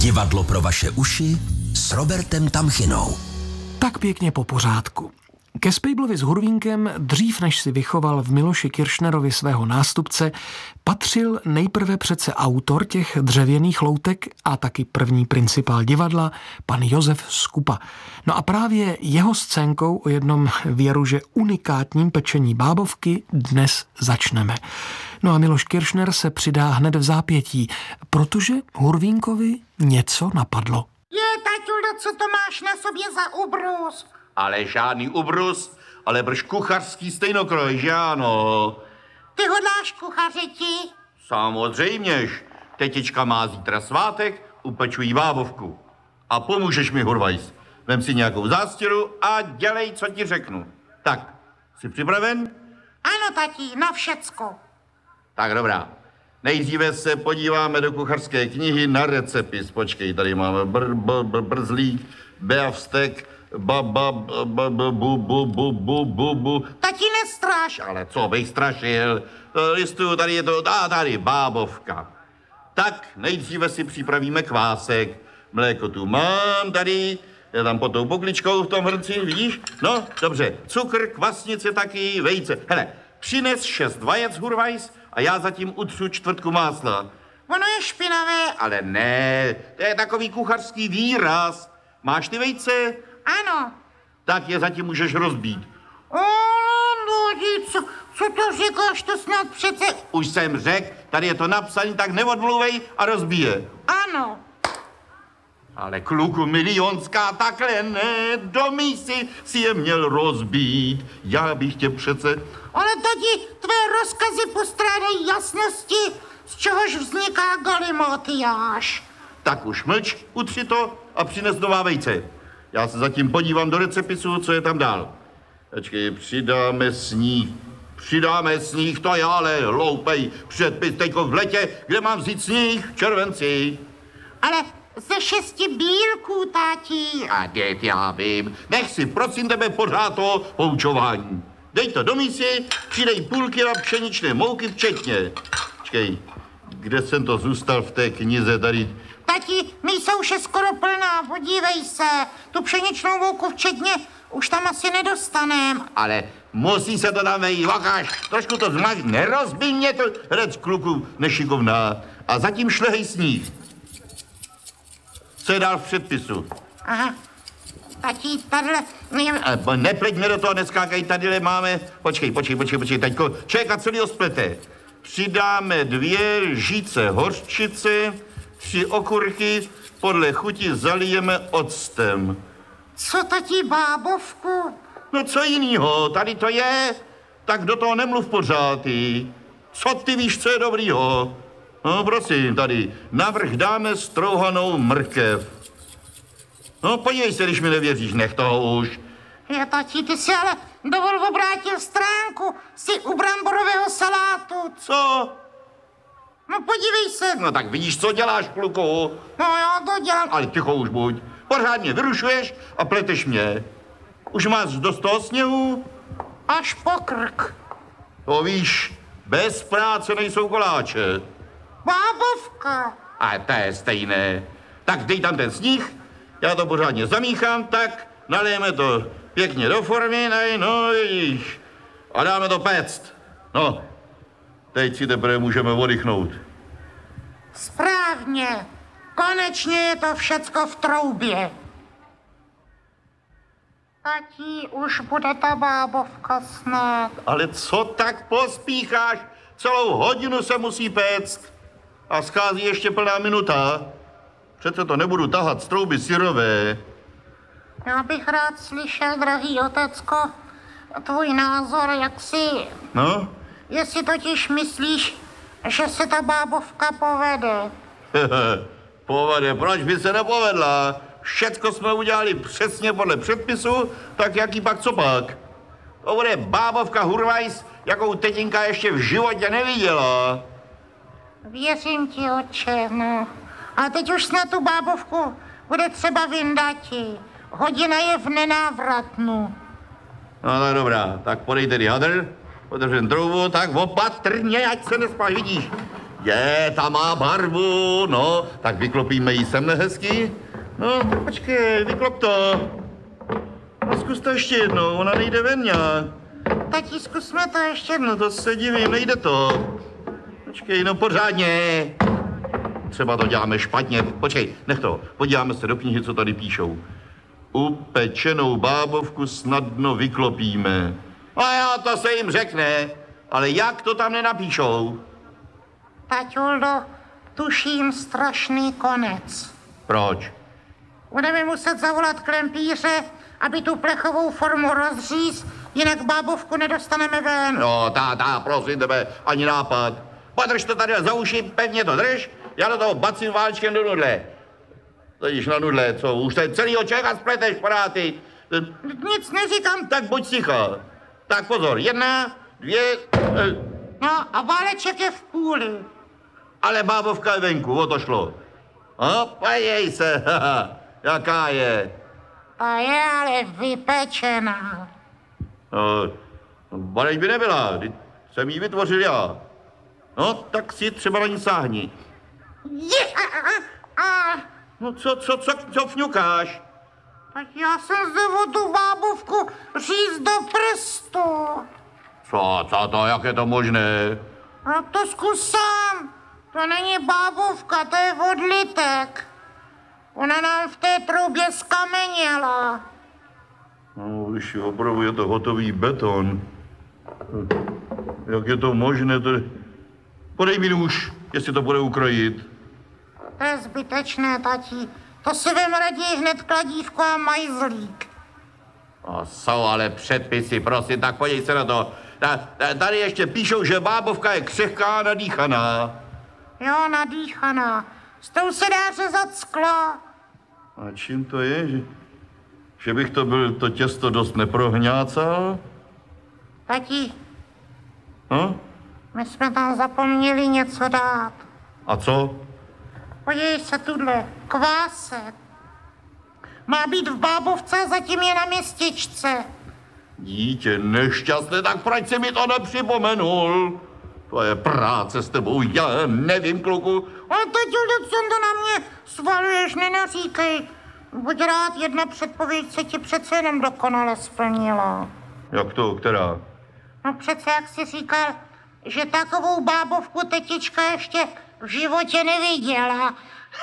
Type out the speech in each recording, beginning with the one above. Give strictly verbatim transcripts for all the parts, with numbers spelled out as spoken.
Divadlo pro vaše uši s Robertem Tamchinou. Tak pěkně po pořádku. Ke Spejblovi s Hurvínkem, dřív než si vychoval v Miloši Kiršnerovi svého nástupce, patřil nejprve přece autor těch dřevěných loutek a taky první principál divadla, pan Josef Skupa. No a právě jeho scénkou o jednom věruže unikátním pečení bábovky dnes začneme. No a Miloš Kiršner se přidá hned v zápětí, protože Hurvínkovi něco napadlo. Je, taťulo, co to máš na sobě za ubrus? Ale žádný ubrus, ale brž kuchařský stejnokroj, že ano? Ty hodláš kuchařiti? Samozřejměž. Tetička má zítra svátek, upeču jí bábovku. A pomůžeš mi, Hurvajs. Vem si nějakou zástěru a dělej, co ti řeknu. Tak, jsi připraven? Ano, tati, na všecko. Tak dobrá. Nejdříve se podíváme do kuchařské knihy na recepis. Počkej, tady máme br, br, br, brzlík, beafstek, ba, ba, ba, ba, bu, bu, bu, bu, bu, bu. Tati, nestráš. Ale co bych strašil? Listuju, tady je to, a tady, bábovka. Tak, nejdříve si připravíme kvásek. Mléko tu mám tady, je tam pod tou pokličkou v tom hrnci, vidíš? No, dobře, cukr, kvasnice taky, vejce. Hele, přines šest vajec, Hurvajs, a já zatím utřu čtvrtku másla. Ono je špinavé. Ale ne, to je takový kuchařský výraz. Máš ty vejce? Ano. Tak je zatím můžeš rozbít. O, no, co, co to říkáš, to snad přece... Už jsem řekl, tady je to napsané, tak neodmluvej a rozbíje. Ano. Ale kluku milionská, takhle ne, do mísy si je měl rozbít. Já bych tě přece... Ale tati, tvé rozkazy postrádají jasnosti, z čehož vzniká galimátiáš. Tak už mlč, utři to a přines nová vejce. Já se zatím podívám do recepisu, co je tam dál. Počkej, přidáme sníh. Přidáme sníh, to je ale hloupej předpis teďko v letě, kde mám vzít sníh v červenci. Ale ze šesti bílků, tati. A dět, já vím. Nech si, prosím tebe, pořád to poučování. Dej to do mísy, přidej půl kila pšeničné mouky včetně. Počkej, kde jsem to zůstal v té knize tady? Tati, mísa už je skoro plná, podívej se. Tu pšeničnou mouku včetně už tam asi nedostanem. Ale musí se to tam vejít, vakáš, trošku to zmaž, nerozbij mě to, hrec kluku nešikovná. A zatím šlehej sníh. Co je dál v předpisu? Aha. Tati, tadyhle... A nepleť mě do toho, neskákaj, tadyhle máme... Počkej, počkej, počkej, počkej, taťko, čeka celý osplete. Přidáme dvě lžíce hořčice, tři okurky, podle chuti zalijeme octem. Co, tati, bábovku? No co jinýho, tady to je. Tak do toho nemluv pořád, ty. Co ty víš, co je dobrýho? No prosím, tady, navrch dáme strouhanou mrkev. No podívej se, když mi nevěříš, nech toho už. Je, tati, ty si ale dovol obrátil stránku, jsi u bramborového salátu. Co? No podívej se. No tak vidíš, co děláš, kluku. No já to dělám. Ale ticho už buď. Pořádně vyrušuješ a pleteš mě. Už máš dost toho sněhu? Až po krk. To víš, bez práce nejsou koláče. Bábovka. A to je stejné. Tak dej tam ten sníh, já to pořádně zamíchám, tak nalijeme to pěkně do formy, nej, no vidíš. A dáme to péct. No, teď si teprve můžeme oddychnout. Správně. Konečně je to všecko v troubě. Tati, už bude ta bábovka snad. Ale co tak pospícháš? Celou hodinu se musí péct. A schází ještě plná minuta. Přece to nebudu tahat z trouby syrové. Já bych rád slyšel, drahý otecko, tvůj názor, jak si... No? Jestli totiž myslíš, že se ta bábovka povede. Povede, proč by se nepovedla? Všecko jsme udělali přesně podle předpisu, tak jaký pak co pak? To bude bábovka Hurvajs, jakou tetinka ještě v životě neviděla. Věřím ti, otče, no. A teď už snad tu bábovku bude třeba vyndati. Hodina je v nenávratnu. No tak dobrá, tak podej tedy hadr, otevřen troubu, tak opatrně, ať se nespáš, vidíš. Je, ta má barvu, no, tak vyklopíme ji sem hezky. No, tak počkej, vyklop to. No, zkus to ještě jednou, ona nejde ven nějak. Tati, zkusme to ještě jednou. No to se divím, nejde to. Počkej, no pořádně. Třeba to děláme špatně. Počkej, nech to. Podíváme se do knihy, co tady píšou. Upečenou bábovku snadno vyklopíme. A jo, to se jim řekne. Ale jak to tam nenapíšou? Taťuldo, tuším strašný konec. Proč? Budeme muset zavolat klempíře, aby tu plechovou formu rozříz, jinak bábovku nedostaneme ven. No, táta, prosím tebe, ani nápad. Podrž to tady za uši, pevně to drž. Já do toho bacím válčkem do nudle. Jdeš na nudle, co? Už tady celýho Čecha spleteš, paráty. Nic neříkám. Tak buď ticha. Tak pozor, jedna, dvě... Eh, No a váleček je v půli. ale bábovka je venku, o to šlo. A pojej se, haha, jaká je. Ta je ale vypečená. No, bareď by nebyla, vždyť jsem ji vytvořil já. No, tak si třeba na ní sáhni. Je, a, a, a, No, co, co, co, co fňukáš? tak já jsem zde o tu bábovku říct do prstu. Co, co to, jak je to možné? No to zkus sám. To není bábovka, to je odlitek. Ona nám v té troubě skameněla. No, když opravdu je to hotový beton. Jak je to možné? To... Podej mi nůž, jestli to bude ukrojit. To je zbytečné, tati. To si vem raději hned kladívko a majzlík. No, jsou ale předpisy, prosím, tak podívej se na to. Ta- ta- Tady ještě píšou, že bábovka je křehká a nadýchaná. Jo, nadýchaná. S tou se dá řezat sklo. A čím to je? Že, že bych to byl to těsto dost neprohňácal? Tati, No? my jsme tam zapomněli něco dát. A co? Podívej se tuhle, kvásek. Má být v bábovce a zatím je na městěčce. Dítě nešťastné, tak proč si mi to nepřipomenul? To je práce s tebou, já nevím, kluku. Ale tati, co to na mě svaluješ, nenaříkej. Buď rád, jedna předpověď se ti přece jenom dokonale splnila. Jak to, která? No přece, jak jsi říkal, že takovou bábovku tetička ještě v životě neviděla.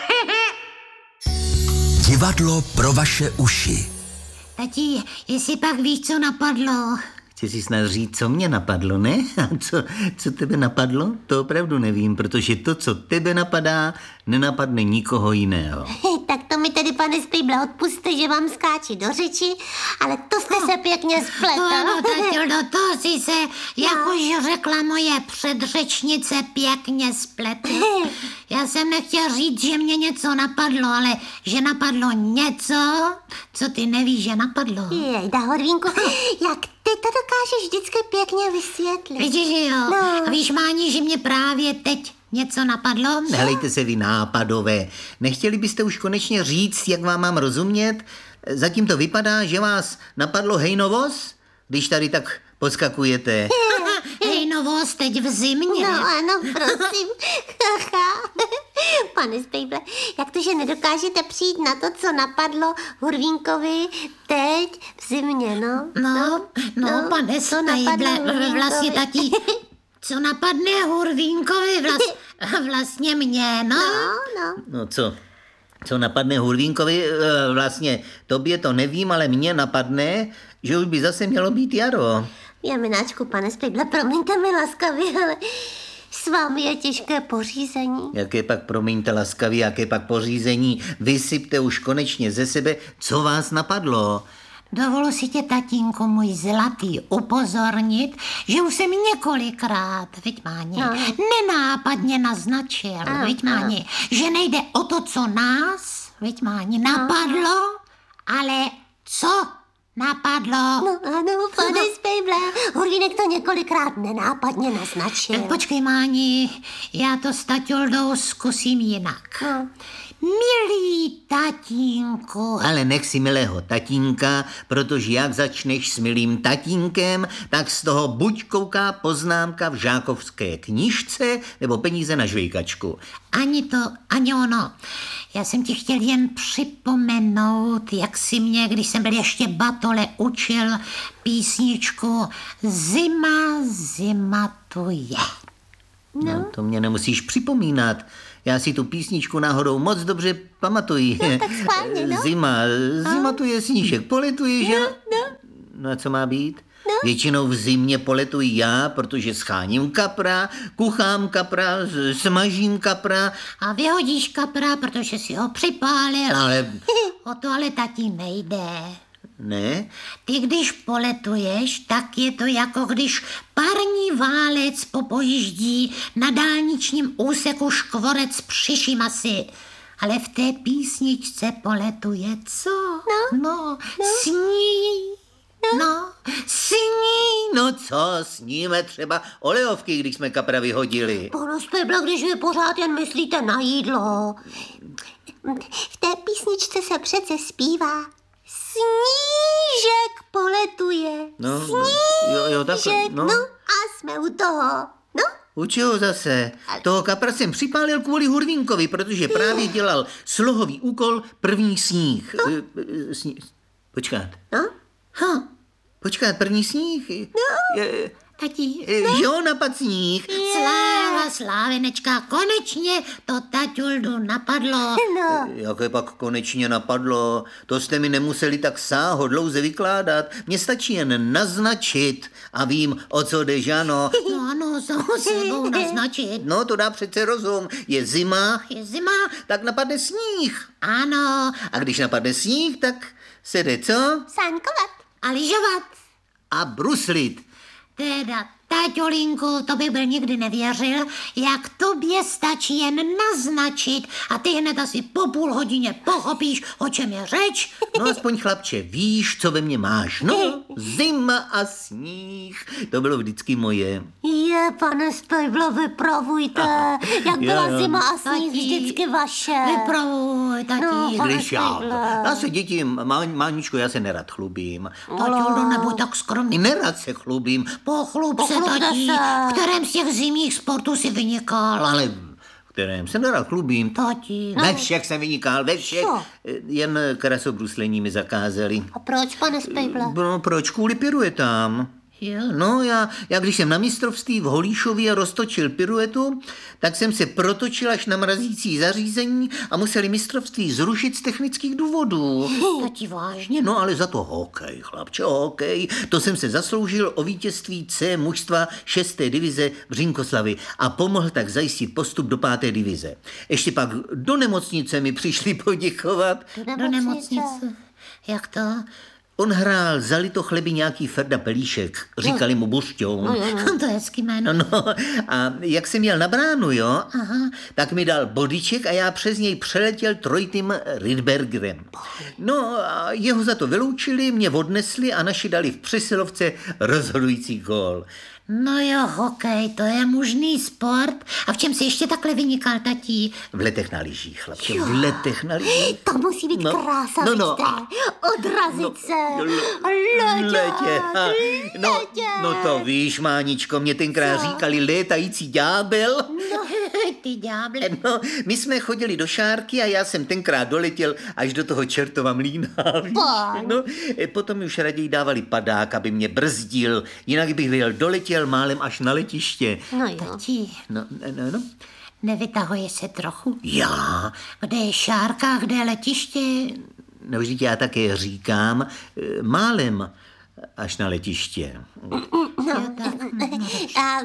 Divadlo pro vaše uši. Tati, jestli pak víš, co napadlo? Chci si snad říct, co mě napadlo, ne? A co, co tebe napadlo? To opravdu nevím, protože to, co tebe napadá, nenapadne nikoho jiného. Tak to mi tedy, pane Spejble, odpuste, že vám skáči do řeči, ale to jste se pěkně spletl. No, Taťo, do toho si se, jak už řekla moje předřečnice, pěkně spletl. Já jsem nechtěla říct, že mě něco napadlo, ale že napadlo něco, co ty nevíš, že napadlo. Jejda, Horvínku, jak ty to dokážeš vždycky pěkně vysvětlit. Vidíš, že jo? No. A víš, Máni, že mě právě teď něco napadlo? Nehlejte se vy nápadové. Nechtěli byste už konečně říct, jak vám mám rozumět? Zatím to vypadá, že vás napadlo hejnovoz, když tady tak podskakujete. Hej, novost teď v zimě. No ano, prosím. Pane Spejble, jak to, že nedokážete přijít na to, co napadlo Hurvínkovi teď v zimě, no? No, no, no pane co napadlo Spejble, vlastně Hurvínkovi? tatí, co napadne Hurvínkovi, vlast, vlastně mě, no. No, no. No co? Co napadne Hurvínkovi? E, Vlastně tobě to nevím, ale mně napadne, že už by zase mělo být jaro. Jamináčku, pane Spejble, promiňte mi laskavě, ale s vámi je těžké pořízení. Jaké pak, promiňte laskavě, jaké pak pořízení? Vysypte už konečně ze sebe, co vás napadlo. Dovolu si tě, tatínku můj zlatý, upozornit, že už jsem několikrát, viď Máni, No. nenápadně naznačil, Ano, viď Máni, že nejde o to, co nás, viď Máni, napadlo, ale co napadlo. No ano, pane Spejble, Hurvínek to několikrát nenápadně naznačil. Tak počkej, Máni, já to s Taťoldou zkusím jinak. No. Milý tatínku. Ale nech si milého tatínka, protože jak začneš s milým tatínkem, tak z toho buď kouká poznámka v žákovské knížce, nebo peníze na žvejkačku. Ani to, ani ono. Já jsem ti chtěl jen připomenout, jak si mě, když jsem byl ještě batole, učil písničku Zima, zima tu je. No. no, to mě nemusíš připomínat. Já si tu písničku náhodou moc dobře pamatuji. No, tak schválně, no. Zima, zima tu je snížek, poletuje, že? No, no. No a co má být? No. Většinou v zimě poletuji já, protože scháním kapra, kuchám kapra, smažím kapra. A vyhodíš kapra, protože si ho připálil. Ale O to ale tati nejde. ne, Ty když poletuješ, tak je to jako když parní válec popojíždí na dálničním úseku škvorec přiší masy. Ale v té písničce poletuje co? No. No, sní. No, sní. no co, sníme třeba olejovky, když jsme kapra vyhodili. Pane Spejble, když vy pořád jen myslíte na jídlo. V té písničce se přece zpívá Snížek poletuje. No, Snížek, jo, jo, takhle, no. no a jsme u toho. No, U čeho zase? Toho kapra jsem připálil kvůli Hurvínkovi, protože právě dělal slohový úkol první sníh. No. Eh, eh, Sní... Počkat. no. Ha, počkat, první sníh? No. Je, Tati, eh, jo, napad sníh. sláva, slávenečka, konečně to Taťuldu napadlo. No, Jaké pak konečně napadlo? To jste mi nemuseli tak sáhodlouze vykládat. Mně stačí jen naznačit a vím, o co jde, že ano. No ano, jsou sebou naznačit. No, to dá přece rozum. Je zima, Je zima, tak napadne sníh. ano, A když napadne sníh, tak se jde co? sánkovat. a lyžovat. A bruslit. Teda, Taťolinku, to bych byl nikdy nevěřil, jak tobě stačí jen naznačit a ty hned asi po půl hodině pochopíš, o čem je řeč. No aspoň chlapče, víš, co ve mně máš. No, zima a sníh. To bylo vždycky moje. Je, pane Spejble, vypravujte, jak byla Jo, jo. zima a sníh Tati, vždycky vaše. Vypravuj, tati. No, pane Když já, Spejble. já se děti, má, Máničko, já se nerad chlubím. Taťoldo, nebuď tak skromný. Nerad se chlubím, Pochlub se, Pochlubte tati. se. V kterém z těch zimních sportů si vynikal? ale v kterém se nerad chlubím. Tati, Ve všech jsem vynikal, ve všech. Co? Jen krasobruslení mi zakázali. A proč, pane Spejble? No, proč? Kvůli piruetám. jo. No, já, já když jsem na mistrovství v Holíšově roztočil piruetu, tak jsem se protočil až na mrazící zařízení a museli mistrovství zrušit z technických důvodů. Tati, vážně? No, ale za to hokej, chlapče, hokej. To jsem se zasloužil o vítězství C mužstva šesté divize v Řínkoslavy a pomohl tak zajistit postup do páté divize. Ještě pak do nemocnice mi přišli poděkovat. Do nemocnice. Jak to? On hrál za Litochleby nějaký Ferda Pelíšek, říkali mu Bušťoun. To je hezký jméno. No, no, a jak jsem jel na bránu, jo, Aha. tak mi dal bodyček a já přes něj přeletěl trojitým Rydbergerem. No a jeho za to vyloučili, mě odnesli a naši dali v přesilovce rozhodující gól. No jo, hokej, to je mužný sport. A v čem si ještě takhle vynikal, tatí? V letech na lyžích, chlapče, v letech na lyžích. To musí být No, krása, no, no, víte. a- Odrazit se. Letě, Letět, ha, no, letět. no to víš, Máničko, mě tenkrát říkali létající ďábel. Ty ďáble. No, my jsme chodili do Šárky a já jsem tenkrát doletěl až do toho Čertova mlýna. víš? Pán. No, e, potom už raději dávali padák, aby mě brzdil, jinak bych vyjel doletěl málem až na letiště. No jo. Tati, No, no, no. nevytahuje se trochu? Já, Kde je šárka, kde je letiště? no vždyť já také říkám, e, málem až na letiště. Jo, tak. A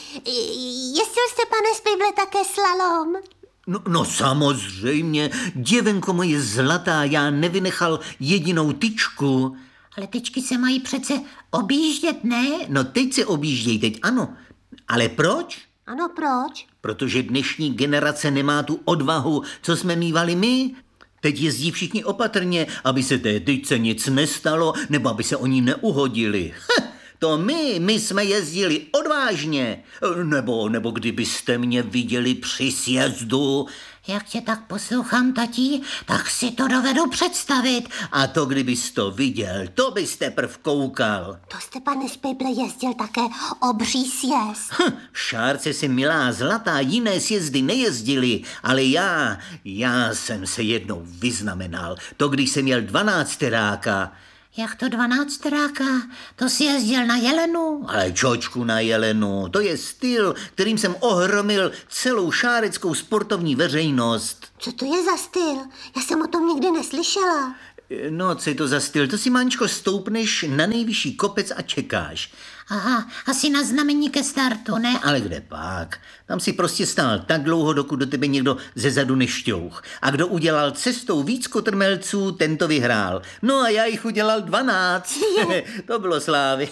jezdil jste, pane Spejble, také slalom? No, no samozřejmě, děvenko moje zlatá, já nevynechal jedinou tyčku. Ale tyčky se mají přece objíždět, ne? No teď se objížděj, teď ano. Ale proč? Ano, proč? Protože dnešní generace nemá tu odvahu, co jsme mívali my. Teď jezdí všichni opatrně, aby se té tyčce nic nestalo, nebo aby se oni neuhodili. Heh, to my, my jsme jezdili odvážně. Nebo, nebo kdybyste mě viděli při sjezdu. Jak tě tak poslouchám, tati, tak si to dovedu představit. A to, kdybys to viděl, to byste prv koukal. To jste, pane Spejble, jezdil také obří sjezd. Hm, v Šárce si milá zlatá jiné sjezdy nejezdili, ale já, já jsem se jednou vyznamenal. To, když jsem měl dvanácteráka. Jak to dvanácteráka? To si jezdil na Jelenu? Ale čočku na Jelenu, to je styl, kterým jsem ohromil celou šáreckou sportovní veřejnost. Co to je za styl? Já jsem o tom nikdy neslyšela. No, co je to za styl? To si, Mančko, stoupneš na nejvyšší kopec a čekáš. Aha, asi na znamení ke startu, ne? Ale kde pak? Tam si prostě stál tak dlouho, dokud do tebe někdo ze zadu nešťouch. A kdo udělal cestou víc kotrmelců, ten to vyhrál. No a já jich udělal dvanáct. To bylo slávy.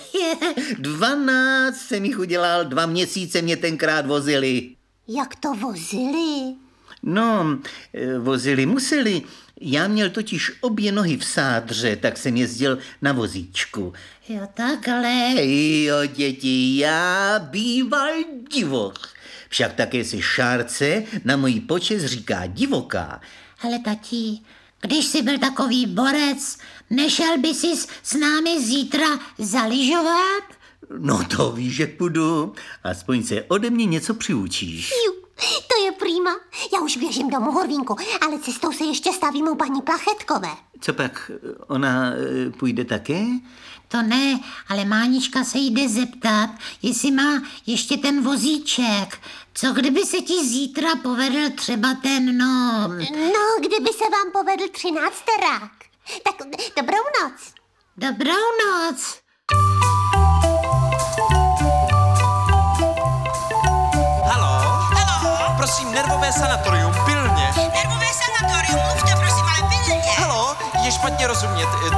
Dvanáct jsem jich udělal, dva měsíce mě tenkrát vozili. Jak to vozili? No, vozili museli. Já měl totiž obě nohy v sádře, tak jsem jezdil na vozíčku. Jo, takhle. Jo, děti, já býval divoch. Však také se Šárce na mojí počest říká divoká. Ale tati, když jsi byl takový borec, nešel by sis s námi zítra zalyžovat? No to víš, že půjdu. Aspoň se ode mě něco přiučíš. Ju, to je prýma. Já už běžím domů, Horvínku, ale cestou se ještě stavím u paní Plachetkové. Co pak, ona e, půjde také? To ne, ale Mánička se jde zeptat, jestli má ještě ten vozíček. Co kdyby se ti zítra povedl třeba ten, no... No, kdyby se vám povedl třinácterák. Tak dobrou noc. Dobrou noc. Halo? Halo? Prosím, nervové sanatorium, pilně. Nervové sanatorium, mluvte prosím, ale pilně. Halo? Je špatně rozumět.